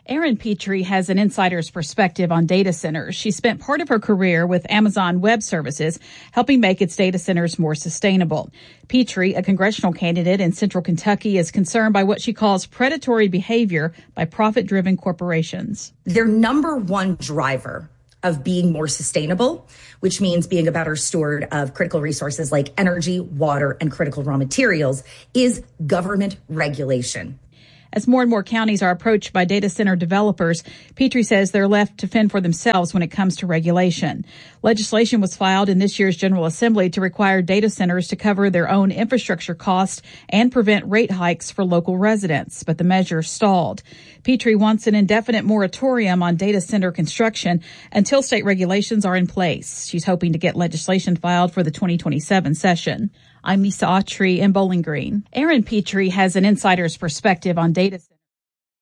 Erin Petrie has an insider's perspective on data centers. She spent part of her career with Amazon Web Services, helping make its data centers more sustainable. Petrie, a congressional candidate in central Kentucky, is concerned by what she calls predatory behavior by profit-driven corporations. Their number one driver of being more sustainable, which means being a better steward of critical resources like energy, water, and critical raw materials, is government regulation. As more and more counties are approached by data center developers, Petrie says they're left to fend for themselves when it comes to regulation. Legislation was filed in this year's General Assembly to require data centers to cover their own infrastructure costs and prevent rate hikes for local residents, but the measure stalled. Petrie wants an indefinite moratorium on data center construction until state regulations are in place. She's hoping to get legislation filed for the 2027 session. I'm Lisa Autry in Bowling Green. Erin Petrie has an insider's perspective on data centers.